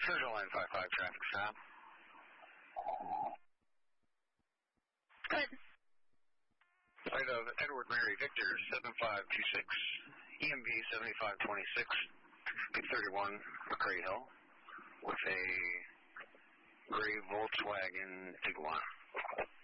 Central Line 55 traffic stop. Good. Flight of Edward Mary Victor 7526, EMV 7526, 31 McCray Hill, with a gray Volkswagen Tiguan.